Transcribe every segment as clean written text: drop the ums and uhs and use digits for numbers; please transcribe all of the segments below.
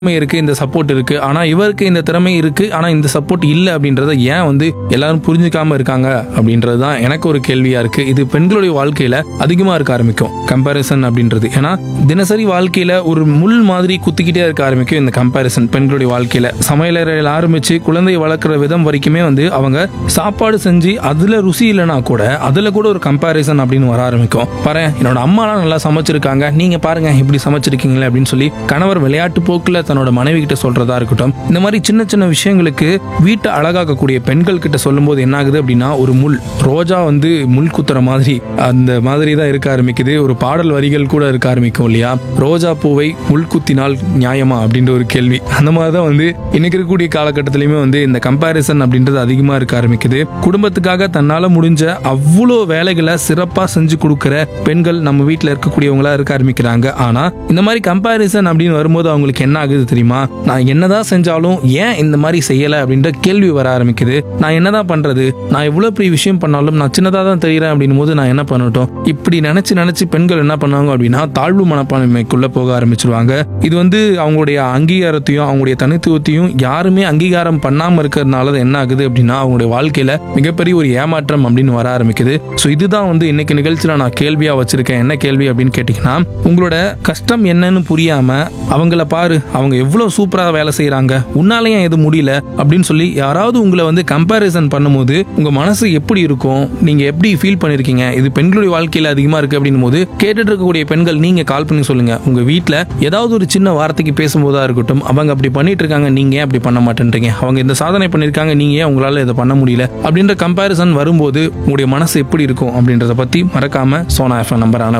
திறமை இருக்கு, இந்த சப்போர்ட் இருக்கு, ஆனா இவருக்கு இந்த திறமை இருக்கு, ஆனா இந்த சப்போர்ட் இல்ல அப்படின்றத ஏன் எல்லாரும் புரிஞ்சுக்காம இருக்காங்க அப்படின்றது தான் எனக்கு ஒரு கேள்வியா இருக்கு. இது பெண்களுடைய வாழ்க்கையில அதிகமா இருக்க ஆரம்பிக்கும் கம்பேரிசன் அப்படின்றது. ஏன்னா தினசரி வாழ்க்கையில ஒரு முள் மாதிரி குத்திக்கிட்டே இருக்க ஆரம்பிக்கும் இந்த கம்பேரிசன் பெண்களுடைய வாழ்க்கையில. சமையலறையில் ஆரம்பிச்சு குழந்தையை வளர்க்குற விதம் வரைக்குமே அவங்க சாப்பாடு செஞ்சு அதுல ருசி இல்லைனா கூட அதுல கூட ஒரு கம்பேரிசன் அப்படின்னு வர ஆரம்பிக்கும். பாரு, என்னோட அம்மாலாம் நல்லா சமைச்சிருக்காங்க, நீங்க பாருங்க இப்படி சமைச்சிருக்கீங்களே அப்படின்னு சொல்லி கணவர் விளையாட்டு போக்குல தன்னோட மனைவி கிட்ட சொல்றதா இருக்கட்டும். இந்த மாதிரி சின்ன சின்ன விஷயங்களுக்கு வீட்டை அழகாக்கக்கூடிய பெண்கள் கிட்ட சொல்லும் போது என்ன ஆகுது அப்படின்னா, ஒரு முள் ரோஜா முள் குத்துற மாதிரி அந்த மாதிரி தான் இருக்க ஆரம்பிக்குது. ஒரு பாடல் வரிகள் கூட இருக்க ஆரம்பிக்கும் இல்லையா, ரோஜா பூவை முள் குத்தினால் நியாயமா அப்படின்ற ஒரு கேள்வி. அந்த மாதிரி தான் இன்னைக்கு இருக்கக்கூடிய காலகட்டத்திலுமே இந்த கம்பேரிசன் அப்படின்றது அதிகமா இருக்க ஆரம்பிக்குது. குடும்பத்துக்காக தன்னால முடிஞ்ச அவ்வளோ வேலைகளை சிறப்பா செஞ்சு கொடுக்கிற பெண்கள் நம்ம வீட்டில் இருக்கக்கூடியவங்களா இருக்க ஆரம்பிக்கிறாங்க. ஆனா இந்த மாதிரி கம்பேரிசன் அப்படின்னு வரும்போது அவங்களுக்கு என்ன ஆகுது தெரியுமா, நான் என்னதான் செஞ்சாலும் ஏன் இந்த மாதிரி செய்யல அப்படின்ற கேள்வி வர ஆரம்பிக்குது. நான் என்னதான் பண்றது, நான் எவ்வளவு பெரிய விஷயம் பண்ணாலும் நான் சின்னதா தான் தெரிகிறேன் அப்படின்னும் போது நான் என்ன பண்ணட்டும். இப்படி நினைச்சு நினைச்சு பெண்கள் என்ன பண்ணுவாங்க அப்படின்னா தாழ்வு மனப்பான்மைக்குள்ள போக ஆரம்பிச்சிருவாங்க. இது அவங்களுடைய அங்கீகாரத்தையும் அவங்களுடைய தனித்துவத்தையும் யாருமே அங்கீகாரம் பண்ணாம இருக்கிறதுனால என்ன ஆகுது அப்படின்னா அவங்களுடைய வாழ்க்கையில மிகப்பெரிய ஒரு ஏமாற்றம் அப்படின்னு வர ஆரம்பிக்குது. ஸோ இதுதான் இன்னைக்கு நிகழ்ச்சியில நான் கேள்வியா வச்சிருக்கேன். என்ன கேள்வி அப்படின்னு கேட்டீங்கன்னா, உங்களோட கஷ்டம் என்னன்னு புரியாம அவங்கள பாரு, அவங்க எவ்வளவு சூப்பரா வேலை செய்யறாங்க, உன்னால ஏன் எது முடியல அப்படின்னு சொல்லி யாராவது உங்களை கம்பேரிசன் பண்ணும்போது உங்க மனசு எப்படி இருக்கும், நீங்க எப்படி ஃபீல் பண்ணிருக்கீங்க? இது பெண்களுடைய வாழ்க்கையில அதிகமா இருக்கு அப்படின்னும் போது கேட்டுட்டு இருக்கக்கூடிய பெண்கள் நீங்க கால் பண்ணி சொல்லுங்க. உங்க வீட்டுல ஏதாவது ஒரு சின்ன வார்த்தைக்கு பேசும்போதா இருக்கட்டும், அவங்க அப்படி பண்ணிட்டு இருக்காங்க, நீங்க ஏன் அப்படி பண்ண மாட்டேன்றீங்க, அவங்க இந்த சாதனை பண்ணிருக்காங்க, நீங்க ஏன் உங்களால இதை பண்ண முடியல அப்படின்ற கம்பேரிசன் வரும்போது உங்களுடைய மனசு எப்படி இருக்கும் அப்படின்றத பத்தி மறக்காம சோனா எஃப்எம் நம்பரான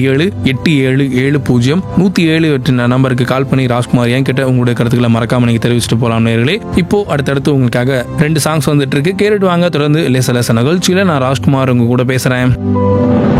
9787700107 நம்பருக்கு கால் பண்ணி ராஜ்குமார் என்கிட்ட உங்களுடைய கருத்துக்களை மறக்காம நீங்க தெரிவிச்சுட்டு போலாம் நேயர்களே. இப்போ அடுத்தடுத்து உங்களுக்காக 2 சாங்ஸ் வந்துட்டு இருக்கு, கேட்டுட்டு வாங்க. தொடர்ந்து லேச லேச நிகழ்ச்சியில நான் ராஜ்குமார் உங்க கூட பேசுறேன்.